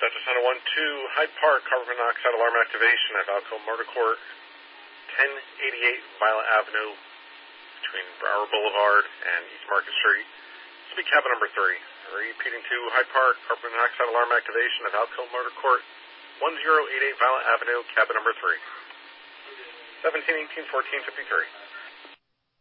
Delta Center 1-2, Hyde Park, carbon monoxide alarm activation at Valco Motor Court, 1088 Violet Avenue, between Brower Boulevard and East Market Street. Speak cabin number 3. Repeating to Hyde Park, carbon monoxide alarm activation at Valco Motor Court, 1088 Violet Avenue, cabin number 3. 1718-1453.